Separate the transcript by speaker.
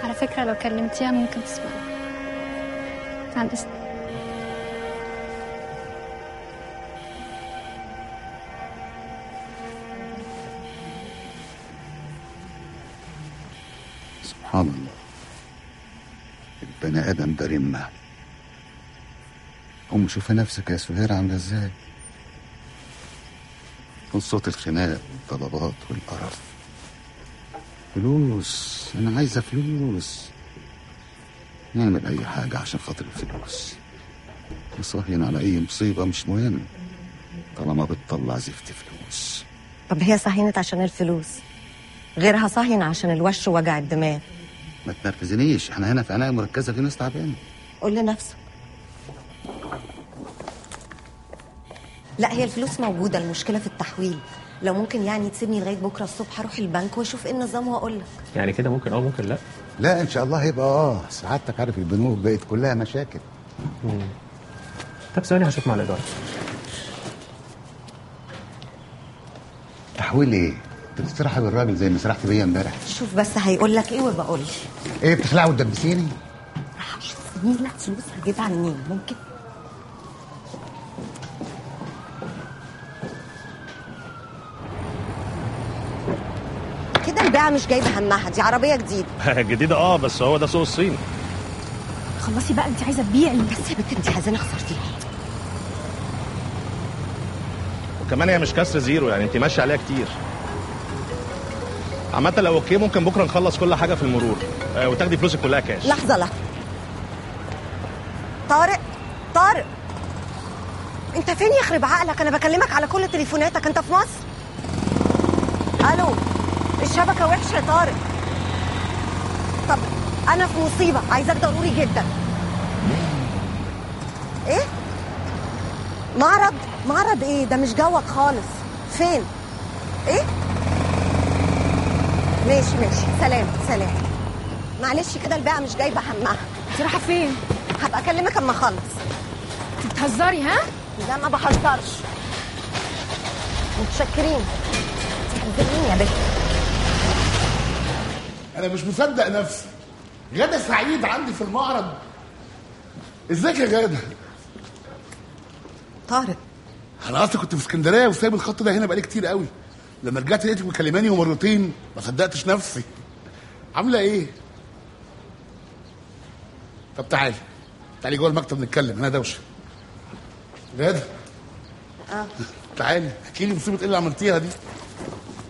Speaker 1: على فكرة لو كلمتيها ممكن تسمعك. عن إذنك.
Speaker 2: سبحان الله، البني آدم ده رمة. قوم شوفي نفسك يا سهير عاملة ازاي، صوت الخناق والطلبات والقرف. فلوس، أنا عايزة فلوس. نعمل أي حاجة عشان خاطر الفلوس. نصهين على أي مصيبة مش مهم طالما بتطلع زفت فلوس.
Speaker 3: طب هي صهينت عشان الفلوس، غيرها صهين عشان الوش ووجع الدماغ.
Speaker 2: ما تنرفزنيش، احنا هنا في عناية مركزة، في ناس تعبانة.
Speaker 3: قول لنفسك. لا هي الفلوس موجودة، المشكلة في التحويل. لو ممكن يعني تسيبني لغاية بكرة الصبح اروح البنك واشوف ايه النظام واقول لك.
Speaker 4: يعني كده ممكن ممكن لا.
Speaker 2: لا ان شاء الله هيبقى سعادتك عارف البنوك بقت كلها مشاكل.
Speaker 4: طب ثواني هشوف مع الإدارة.
Speaker 2: تحويل ايه؟ انت بتسرحي بالراجل زي ما سرحت بيا امبارح.
Speaker 3: شوف بس هيقول لك ايه وبقول لي.
Speaker 2: ايه بتخلعي وتدبسيني؟
Speaker 3: مش زميلة فلوس هجيبها منين؟ ممكن كده البيعة مش جايبة همها، دي عربية جديدة.
Speaker 4: جديدة بس هو ده سوق الصين.
Speaker 1: خلصي بقى، انت عايزة تبيعي.
Speaker 3: بس يا بنت انت عايزاني اخسر فيها.
Speaker 4: وكمان هي مش كسر زيرو، يعني انت ماشية عليها كتير. عامة لو اوكي ممكن بكرة نخلص كل حاجة في المرور وتاخدي فلوسك كلها كاش.
Speaker 3: لحظة طارق، طارق انت فين يخرب عقلك؟ انا بكلمك على كل تليفوناتك، انت في مصر؟ الو، الشبكة وحشة يا طارق. طب انا في مصيبة، عايزاك ضروري جدا. ايه؟ معرض ايه ده؟ مش جوك خالص. فين؟ ايه؟ ماشي سلام. معلش كده البيعة مش جايبة همها.
Speaker 1: انت رايحة فين؟
Speaker 3: هبقى اكلمك اما اخلص.
Speaker 1: انت بتهزري ها؟
Speaker 3: لا ما بهزرش. متشكرين. تحذريني يا بنت.
Speaker 5: انا مش مصدق نفسي. غادة سعيد عندي في المعرض. ازيك يا غادة؟
Speaker 3: طارق
Speaker 5: انا اصلا كنت في اسكندريه وسايب الخط ده هنا بقالي كتير قوي. لما رجعت لقيتك مكلماني ومرتين ما صدقتش نفسي. عامله ايه؟ طب تعالي جوه المكتب نتكلم، انا دوشه. غادة تعالي احكي لي مصيبه ايه اللي عملتيها دي.